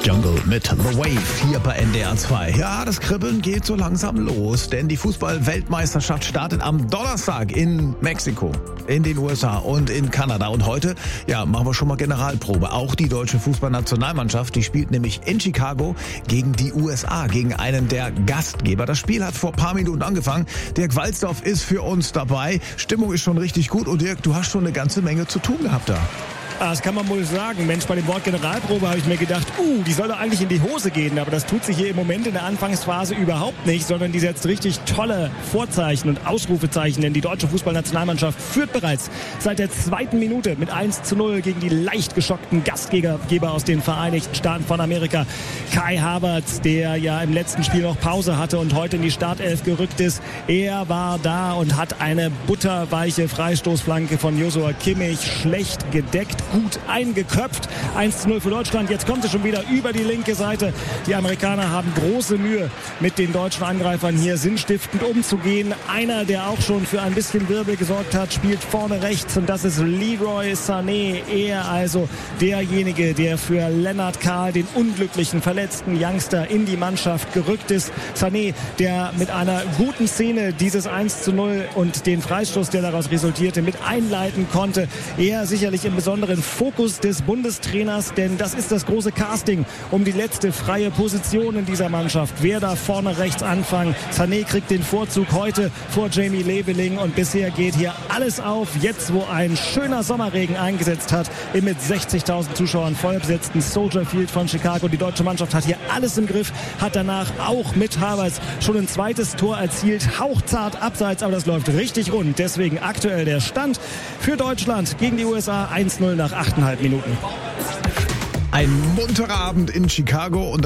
Jungle mit The Wave hier bei NDR 2. Ja, das Kribbeln geht so langsam los, denn die Fußball-Weltmeisterschaft startet am Donnerstag in Mexiko, in den USA und in Kanada. Und heute, ja, machen wir schon mal Generalprobe. Auch die deutsche Fußballnationalmannschaft, die spielt nämlich in Chicago gegen die USA, gegen einen der Gastgeber. Das Spiel hat vor ein paar Minuten angefangen. Dirk Walzdorf ist für uns dabei. Stimmung ist schon richtig gut und Dirk, du hast schon eine ganze Menge zu tun gehabt da. Das kann man wohl sagen. Mensch, bei dem Wort Generalprobe habe ich mir gedacht, die soll doch eigentlich in die Hose gehen. Aber das tut sich hier im Moment in der Anfangsphase überhaupt nicht, sondern die setzt richtig tolle Vorzeichen und Ausrufezeichen. Denn die deutsche Fußballnationalmannschaft führt bereits seit der 2. Minute mit 1:0 gegen die leicht geschockten Gastgeber aus den Vereinigten Staaten von Amerika. Kai Havertz, der ja im letzten Spiel noch Pause hatte und heute in die Startelf gerückt ist, er war da und hat eine butterweiche Freistoßflanke von Joshua Kimmich schlecht gedeckt, gut eingeköpft. 1:0 für Deutschland. Jetzt kommt es schon wieder über die linke Seite. Die Amerikaner haben große Mühe, mit den deutschen Angreifern hier sinnstiftend umzugehen. Einer, der auch schon für ein bisschen Wirbel gesorgt hat, spielt vorne rechts und das ist Leroy Sané. Er also derjenige, der für Lennart Kahl, den unglücklichen, verletzten Youngster, in die Mannschaft gerückt ist. Sané, der mit einer guten Szene dieses 1:0 und den Freistoß, der daraus resultierte, mit einleiten konnte. Er sicherlich im besonderen Fokus des Bundestrainers, denn das ist das große Casting um die letzte freie Position in dieser Mannschaft. Wer da vorne rechts anfangen? Sané kriegt den Vorzug heute vor Jamie Leveling und bisher geht hier alles auf. Jetzt, wo ein schöner Sommerregen eingesetzt hat, im mit 60.000 Zuschauern vollbesetzten Soldier Field von Chicago. Die deutsche Mannschaft hat hier alles im Griff, hat danach auch mit Havertz schon ein zweites Tor erzielt. Hauchzart abseits, aber das läuft richtig rund. Deswegen aktuell der Stand für Deutschland gegen die USA 1:0 nach 8,5 Minuten. Ein munterer Abend in Chicago und